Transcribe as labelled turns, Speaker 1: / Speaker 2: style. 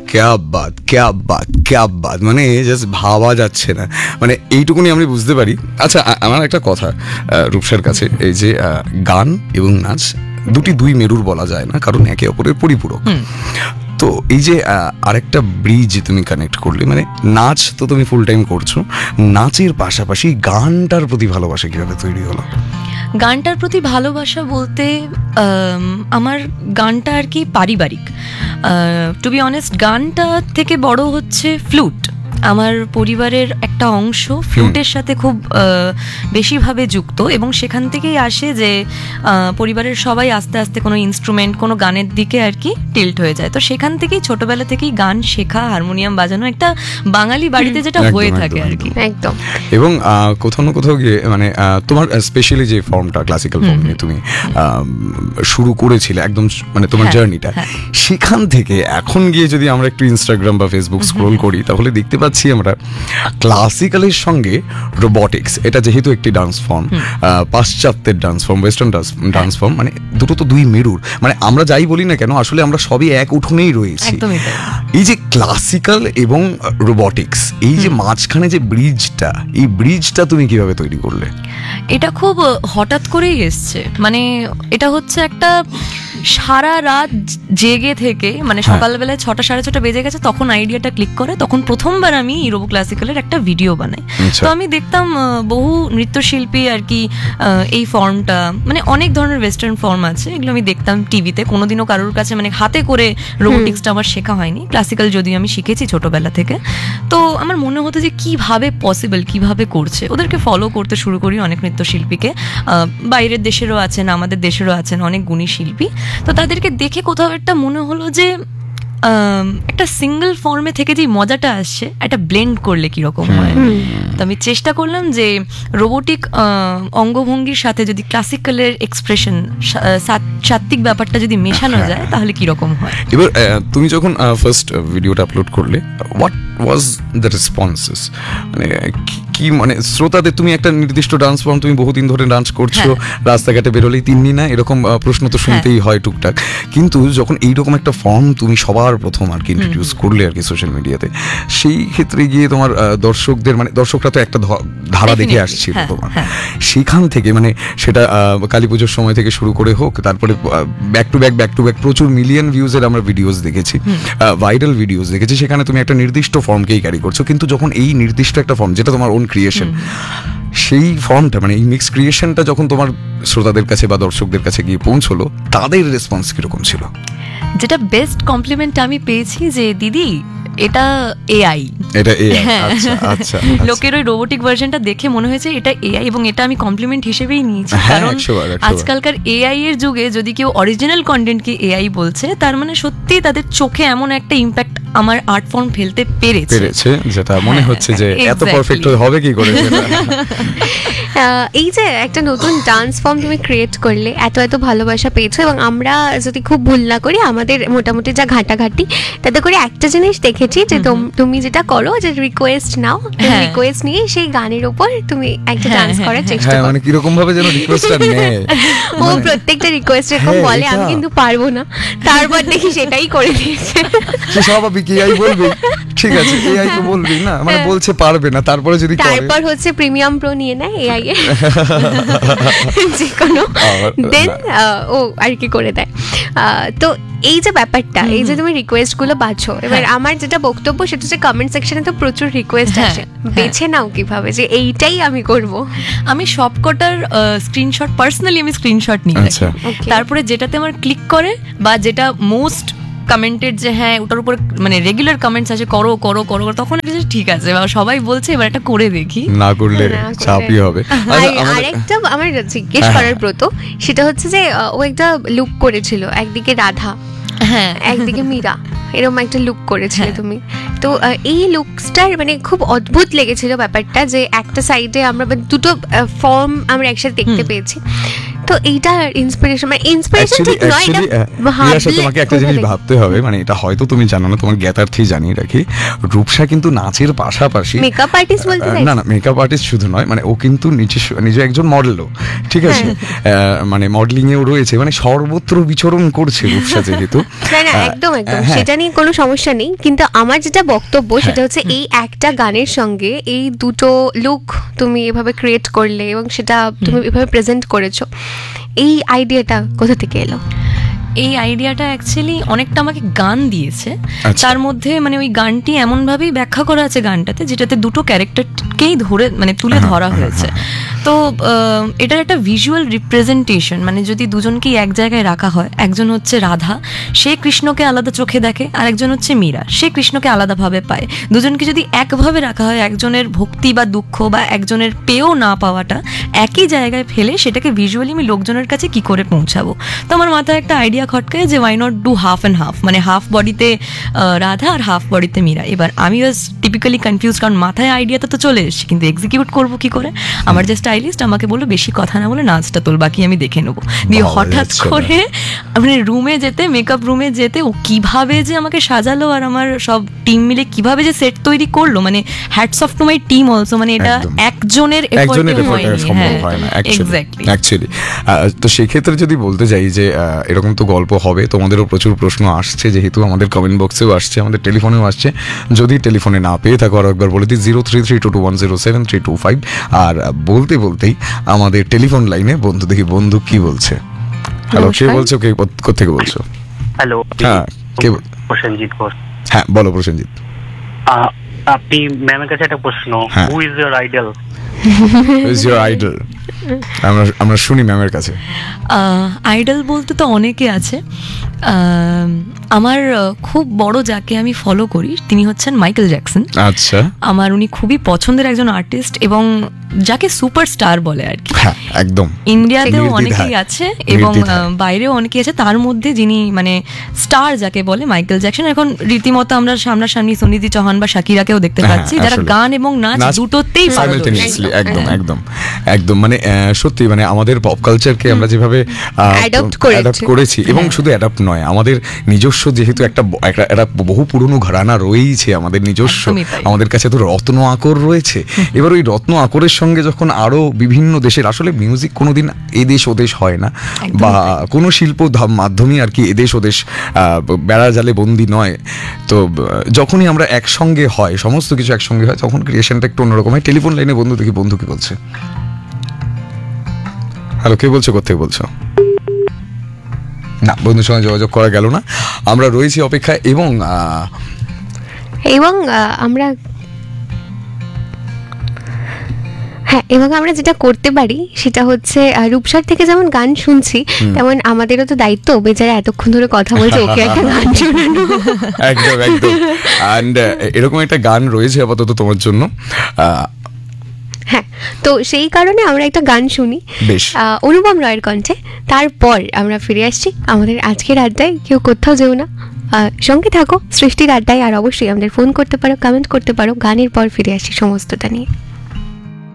Speaker 1: ক্যা বাত ক্যা বাত ক্যা বাত, মানে জাস্ট ভাবা যাচ্ছে না, মানে এইটুকুনি আমি বুঝতে পারি। আচ্ছা, আমার একটা কথা রূপসার কাছে, এই যে গান এবং নাচ দুই মেরুর বলা যায় না, কারণ একে অপরের পরিপূরক। তো এই যে আরেকটা ব্রিজ তুমি কানেক্ট করলে, মানে নাচ তো তুমি ফুল টাইম করছো, নাচের পাশাপাশি গানটার প্রতি ভালোবাসা কিভাবে তৈরি হলো?
Speaker 2: গানটার প্রতি ভালোবাসা বলতে আমার গানটা আর কি পারিবারিক। টু বি অনেস্ট, গানটা থেকে বড় হচ্ছে ফ্লুট। আমার পরিবারের একটা অংশ ফ্লুটের সাথে খুব বেশিভাবে যুক্ত, এবং সেখান থেকেই আসে যে পরিবারের সবাই আস্তে আস্তে কোনো ইনস্ট্রুমেন্ট, কোনো গানের দিকে আর কি টিল্ট হয়ে যায়। তো সেখান থেকেই ছোটবেলা থেকেই গান শেখা, হারমোনিয়াম বাজানো একটা বাঙালি বাড়িতে যেটা হয়ে থাকে আর কি। একদম।
Speaker 1: এবং কোথাও না কোথাও গিয়ে মানে তোমার স্পেশালি যে ফর্মটা, ক্লাসিক্যাল ফর্ম নিয়ে তুমি শুরু করেছিলে একদম, মানে তোমার জার্নিটা, সেখান থেকে এখন গিয়ে যদি আমরা একটু ইনস্টাগ্রাম বা ফেসবুক স্ক্রোল করি, তাহলে দেখতে পাচ্ছি আমরা ক্লাসিক্যালের সঙ্গে রোবটিক্স, এটা যেহেতু একটি ডান্স ফর্ম, পাশ্চাত্যের dance form, western dance form, মানে দুটো তো দুই মেরুর, মানে আমরা যাই বলি না কেন আসলে আমরা সবই এক উঠোনেই রয়েছি। এই যে ক্লাসিক্যাল এবং রোবটিক্স, এই যে মাঝখানে যে ব্রিজটা, এই ব্রিজটা তুমি কিভাবে তৈরি করলে?
Speaker 2: এটা খুব হঠাৎ করেই এসছে, মানে এটা হচ্ছে একটা সারা রাত জেগে থেকে, মানে সকালবেলায় 6টা 6:30 বেজে গেছে, তখন আইডিয়াটা ক্লিক করে, তখন প্রথমবার আমি রোবো ক্লাসিক্যালের একটা ভিডিও বানাই। তো আমি দেখতাম বহু নৃত্যশিল্পী আর কি এই ফর্মটা, মানে অনেক ধরনের ওয়েস্টার্ন ফর্ম আছে, এগুলো আমি দেখতাম টিভিতে। কোনোদিনও কারোর কাছে মানে হাতে করে রোবোটিক্সটা আমার শেখা হয়নি, ক্লাসিক্যাল যদিও আমি শিখেছি ছোটবেলা থেকে। তো আমার মনে হতো যে কিভাবে পসিবল, কিভাবে করছে, ওদেরকে ফলো করতে শুরু করি অনেক নৃত্যশিল্পীকে, বাইরের দেশেরও আছেন, আমাদের দেশেরও আছেন অনেক গুণী শিল্পী। তো তাদেরকে দেখে কোথাও একটা মনে হলো যে একটা সিঙ্গেল ফর্মে থেকে যে মজাটা আসছে, একটা ব্লেন্ড করলে কিরকম হয়। তো আমি চেষ্টা করলাম যে রোবোটিক অঙ্গভঙ্গির সাথে যদি ক্লাসিক্যালের এক্সপ্রেশন, সাত্ত্বিক ব্যাপারটা যদি মেশানো যায়, তাহলে কিরকম হয়।
Speaker 1: এবার তুমি যখন ফার্স্ট ভিডিওটা আপলোড করলে, হোয়াট ওয়াজ দ্য রেসপন্সেস, মানে কি, মানে শ্রোতাদের, তুমি একটা নির্দিষ্ট ডান্স ফর্ম তুমি বহুদিন ধরে ডান্স করছো, রাস্তাঘাটে বেরোলেই তিন্নি না, এরকম প্রশ্ন তো শুনতেই হয় টুকটাক, কিন্তু যখন এইরকম একটা ফর্ম তুমি সবার প্রথম আর কি ইন্ট্রোডিউস করলে আর কি সোশ্যাল মিডিয়াতে, সেই ক্ষেত্রে গিয়ে তোমার দর্শকদের, মানে দর্শকরা তো একটা ধারা দেখে আসছিল তোমার, সেখান থেকে মানে সেটা কালী পুজোর সময় থেকে শুরু করে হোক, তারপরে ব্যাক টু ব্যাক প্রচুর মিলিয়ন ভিউজের আমরা ভিডিওস দেখেছি, ভাইরাল ভিডিওস দেখেছি, সেখানে তুমি একটা নির্দিষ্ট ফর্মকেই ক্যারি করছো। কিন্তু যখন এই নির্দিষ্ট একটা ফর্ম, যেটা তোমার ওন ক্রিয়েশন, সেই ফর্মটা, মানে এই মিক্স ক্রিয়েশনটা যখন তোমার শ্রোতাদের কাছে বা দর্শকদের কাছে গিয়ে পৌঁছলো, তাদের রেসপন্স কিরকম ছিল?
Speaker 2: যেটা বেস্ট কমপ্লিমেন্ট আমি পেয়েছি যে দিদি এটা এআই,
Speaker 1: এটা এআই। আচ্ছা আচ্ছা,
Speaker 2: লোকের ওই রোবোটিক ভার্সনটা দেখে মনে হয়েছে এটা এআই, এবং এটা আমি কমপ্লিমেন্ট হিসেবেই নিয়েছি, কারণ আজকালকার এআই এর যুগে যদি কেউ অরিজিনাল কন্টেন্টকে এআই বলছে, তার মানে সত্যি তাদের চোখে এমন একটা ইম্প্যাক্ট আমার আর্ট ফর্ম ফেলতে পেরেছে,
Speaker 1: যেটা মনে হচ্ছে যে এত পারফেক্ট হবে কি করে।
Speaker 3: এই যে একটা নতুন ডান্স ফর্ম তুমি ক্রিয়েট করলে, এত ভালোবাসা পেয়েছো, এবং আমরা যদি খুব ভুল না করি, আমাদের মোটামুটি যা ঘাটাঘাটি, তাতে করে একটা জিনিস দেখেছি যে তুমি যেটা করো, যে রিকোয়েস্ট নাও, রিকোয়েস্ট নিয়ে সেই গানের উপর তুমি একটা ডান্স করার চেষ্টা করো,
Speaker 1: মানে কিরকম ভাবে যেন রিকোয়েস্টটা নেয়,
Speaker 3: ও প্রত্যেকটা রিকোয়েস্ট এরকম বলে, আমি কিন্তু পারবো না, তারপর দেখি সেটাই করে দিয়েছে।
Speaker 1: সে স্বাভাবিক, এআই বলবে, ঠিক আছে, এআই তো বলবি না, মানে বলছে পারবে না, তারপরে যদি
Speaker 3: তারপর হচ্ছে প্রিমিয়াম প্রো নিয়ে নেয় এআই এর যে কোনো, দেন ও আর কি করে দেয়। তো এই যে ব্যাপারটা, এই যে তুমি রিকোয়েস্ট গুলো বাছো, এবার আমার যেটা বক্তব্য সেটা হচ্ছে কমেন্ট সেকশনে তো প্রচুর রিকোয়েস্ট আসে, বেছে নাও কিভাবে যে এইটাই আমি করব।
Speaker 2: আমি সবকটার স্ক্রিনশট, পার্সোনালি আমি স্ক্রিনশট নিই, তারপরে যেটাতে আমার ক্লিক করে বা যেটা মোস্ট কমেন্টেড, যে হ্যাঁ ওটার উপর মানে রেগুলার কমেন্টস আছে, করো করো করো, তখন ঠিক আছে, সবাই বলছে এবার একটা করে দেখি,
Speaker 1: না করলে চাপই হবে।
Speaker 3: আরেকটা আমার জিজ্ঞেস করার ব্রত, সেটা হচ্ছে যে ও একটা লুক করেছিল, একদিকে রাধা, হ্যাঁ একদিকে মীরা, এরকম একটা লুক করেছিলে তুমি। তো এই লুকসটার মানে খুব অদ্ভুত লেগেছিল ব্যাপারটা, যে একটা সাইডে আমরা দুটো ফর্ম আমরা একসাথে দেখতে পেয়েছি। তো এইটা ইন্সপিরেশন, মানে ইন্সপিরেশন ঠিক নয়, এটা
Speaker 1: রিয়াসা,
Speaker 3: ভাবলে
Speaker 1: তোমাকে একটা
Speaker 3: কোথা
Speaker 1: জিনিস
Speaker 3: থেকে?
Speaker 1: ভাবতে হবে, মানে এটা হয়তো তুমি জানো না, তোমার জ্ঞাতার্থেই জানিয়ে রাখি, রূপসা কিন্তু নাচের পাশাপাশি
Speaker 3: মেকআপ আর্টিস্ট বলতে
Speaker 1: না না মেকআপ আর্টিস্ট শুধু নয়, মানে ও কিন্তু নিজে একজন মডেলও, ঠিক আছে, মানে মডেলিং এও রয়েছে, মানে সর্বত্র বিচরণ করছে রূপসা যেহেতু।
Speaker 3: না না একদম একদম
Speaker 1: হ্যাঁ।
Speaker 3: সেটা নিয়ে কোনো সমস্যা নেই, কিন্তু আমার যেটা বক্তব্য সেটা হচ্ছে এই একটা গানের সঙ্গে এই দুটো লুক তুমি এভাবে ক্রিয়েট করলে এবং সেটা তুমি এভাবে প্রেজেন্ট করেছো, এই আইডিয়াটা কোথা থেকে এলো?
Speaker 2: এই আইডিয়াটা অ্যাকচুয়ালি অনেকটা আমাকে গান দিয়েছে,
Speaker 1: আচ্ছা।
Speaker 2: তার মধ্যে মানে ওই গানটি এমনভাবেই ব্যাখ্যা করা আছে গানটাতে, যেটাতে দুটো ক্যারেক্টারকেই ধরে মানে তুলে ধরা হয়েছে। তো এটার একটা ভিজুয়াল রিপ্রেজেন্টেশন, মানে যদি দুজনকেই এক জায়গায় রাখা হয়, একজন হচ্ছে রাধা, সে কৃষ্ণকে আলাদা চোখে দেখে, আর একজন হচ্ছে মীরা, সে কৃষ্ণকে আলাদাভাবে পায়। দুজনকে যদি একভাবে রাখা হয়, একজনের ভক্তি বা দুঃখ বা একজনের পেয়েও না পাওয়াটা একই জায়গায় ফেলে সেটাকে ভিজুয়ালি আমি লোকজনের কাছে কি করে পৌঁছাবো। তো আমার মাথায় একটা আইডিয়া খটকায় যে why not do half and half, মানে হাফ বডিতে রাধা আর হাফ বডিতে মীরা। এবার আমি ওয়াজ টিপিক্যালি কনফিউজ, কারণ মাথায় আইডিয়াটা তো চলে এসেছে, কিন্তু এক্সিকিউট করবো কি করে। আমার যে স্টাইলিস্ট আমাকে বললো বেশি কথা না বলে নাচটা তোল, বাকি আমি দেখে নেবো। দিয়ে
Speaker 1: ভাবা
Speaker 2: হঠাৎ
Speaker 1: যাচ্ছে না।
Speaker 2: করে মানে রুমে যেতে, মেকআপ রুমে যেতে, ও কিভাবে যে আমাকে সাজালো আর আমার সব টিম মিলে কিভাবে যে সেট তৈরি করলো, মানে hats off to my team also, মানে এটা
Speaker 1: একদম।
Speaker 2: একজনের
Speaker 1: একজনের
Speaker 2: এফোর্টে
Speaker 1: এফোর্টে
Speaker 2: হয়নি।
Speaker 1: সম্ভব
Speaker 2: হ্যাঁ,
Speaker 1: হয় না
Speaker 2: এক্স্যাক্টলি।
Speaker 1: অ্যাকচুয়ালি। তো সেই ক্ষেত্রে যদি বলতে যাই যে এরকম তো গল্প হবে, তোমাদেরও প্রচুর প্রশ্ন আসছে, যেহেতু আমাদের কমেন্ট বক্সেও আসছে, আমাদের টেলিফোনেও আসছে। যদি টেলিফোনে না পেয়ে থাকো আরো একবার বলে দিই 0332210732 আর বলতে বলতেই আমাদের টেলিফোন লাইনে বন্ধু, দেখি বন্ধু কি বলছে। হ্যালো, কে
Speaker 3: নমস্কার।
Speaker 1: বলছো, কে কোথেকে বলছো?
Speaker 4: হ্যালো,
Speaker 1: হ্যাঁ, কে
Speaker 4: প্রসেনজিৎ ঘোষ।
Speaker 1: হ্যাঁ বলো প্রসেনজিৎ।
Speaker 4: আপনি ম্যামের কাছে একটা প্রশ্ন,
Speaker 1: হ্যাঁ।
Speaker 4: Who is your idol?
Speaker 1: Is your idol? আমরা শুনি ম্যামের কাছে।
Speaker 2: আইডল বলতে তো অনেকে আছে। আমার খুব বড় যাকে আমি ফলো করি তিনি হচ্ছেন মাইকেল জ্যাকসন।
Speaker 1: আচ্ছা,
Speaker 2: আমার উনি খুবই পছন্দের একজন আর্টিস্ট এবং যাকে সুপারস্টার বলে আর কি।
Speaker 1: হ্যাঁ একদম।
Speaker 2: ইন্ডিয়াতেও
Speaker 1: নির্দ্বিধায়।
Speaker 2: অনেকেই আছে এবং
Speaker 1: নির্দ্বিধায়।
Speaker 2: বাইরেও অনেকেই আছে, তার মধ্যে যিনি মানে স্টার যাকে বলে মাইকেল জ্যাকসন। এখন রীতিমতো আমরা সামনাসামনি সুনিধি চৌহান বা শাকিরাকেও দেখতে
Speaker 1: হ্যাঁ,
Speaker 2: পাচ্ছি, যারা
Speaker 1: আসলে।
Speaker 2: গান এবং নাচ দুটোতেই পারদর্শী।
Speaker 1: Simultaneously, একদম একদম মানে সত্যি মানে আমাদের পপ কালচারকে আমরা যেভাবে অ্যাডাপ্ট করেছি, এবং শুধু অ্যাডাপ্ট নয়, আমাদের নিজস্ব যেহেতু একটা বহু পুরনো ঘরানা রয়েছে, আমাদের নিজস্ব,
Speaker 2: একদমই তাই।
Speaker 1: আমাদের কাছে তো রত্ন আকর রয়েছে। এবার ওই রত্ন আকরের সঙ্গে যখন আরো বিভিন্ন দেশের, আসলে মিউজিক কোনোদিন এদেশ ওদেশ হয় না,
Speaker 2: একদমই
Speaker 1: বা কোনো শিল্প মাধ্যমে আর কি এদেশ ওদেশ বেড়া জালে বন্দি নয়। তো যখনই আমরা একসঙ্গে হয়, সমস্ত কিছু একসঙ্গে হয়, তখন ক্রিয়েশনটা একটু অন্যরকম হয়। টেলিফোন লাইনে বন্ধু, দেখি বন্ধু কি বলছে। হ্যালো, কে বলছো, কোথেকে বলছো? না, বন্ধুর সঙ্গে যোগাযোগ করা গেল না। আমরা রয়েছি অপেক্ষায় এবং
Speaker 3: আমরা হ্যাঁ, এবং আমরা যেটা করতে পারি সেটা হচ্ছে রূপসার থেকে যেমন গান শুনছি, তেমন আমাদেরও তো দায়িত্ব, বেচারা এতক্ষণ ধরে কথা বলছে, ওকে একটা গান শোনানো।
Speaker 1: একদম অ্যান্ড এরকম একটা গান রয়েছে আপাতত তোমার জন্য।
Speaker 3: হ্যাঁ, তো সেই কারণে আমরা একটা গান শুনি
Speaker 1: বেশ।
Speaker 3: অনুপম রয়ের কণ্ঠে, তারপর আমরা ফিরে আসছি আমাদের আজকের আড্ডায়। কেউ কোথাও যেও না, সঙ্গে থাকো সৃষ্টির আড্ডায়। আর অবশ্যই আমাদের ফোন করতে পারো, কমেন্ট করতে পারো। গানের পর ফিরে আসি সমস্তটা নিয়ে।